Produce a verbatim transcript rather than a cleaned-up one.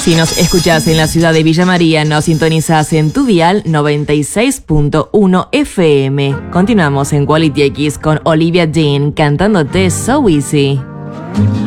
Si nos escuchás en la ciudad de Villa María, nos sintonizás en tu dial noventa y seis punto uno F M. Continuamos en Quality X con Olivia Dean cantándote So Easy.